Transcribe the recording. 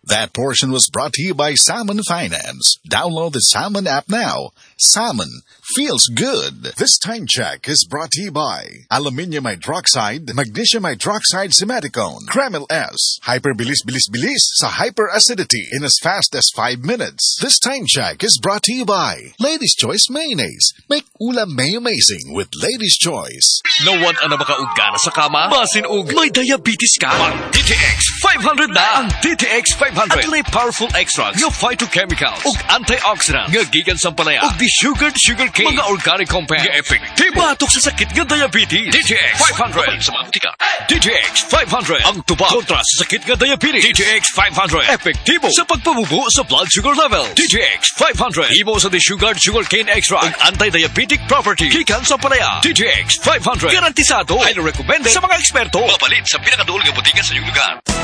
That portion was brought to you by Salmon Finance. Download the Salmon app now. Salmon feels good. This time check is brought to you by Aluminium Hydroxide, Magnesium Hydroxide Simeticone, Kremil S. Hyperbilis-bilis-bilis sa hyperacidity in as fast as 5 minutes. This time check is brought to you by Lady's Choice Mayonnaise. Make ulam may amazing with Lady's Choice. Nawan ang makauga na sa kama? Masinog, may diabetes ka? Ang DTX 500 na! Ang DTX 500 at powerful extracts ng phytochemicals ug antioxidants nga gikan sa palaya ug sugar cane mga organic compounds nga epektibo batok sa sakit nga diabetes. DTX 500 sa mga butika. DTX 500 ang tubag kontra sa sakit nga diabetes. DTX 500 epektibo sa pagpabubo sa blood sugar level. DTX 500 ibo sa sugar cane extract ug anti-diabetic property gikan sa palaya. DTX 500 garantisado, highly recommended sa mga eksperto. Mapalit sa pinakaduol nga butika sa iyong lugar.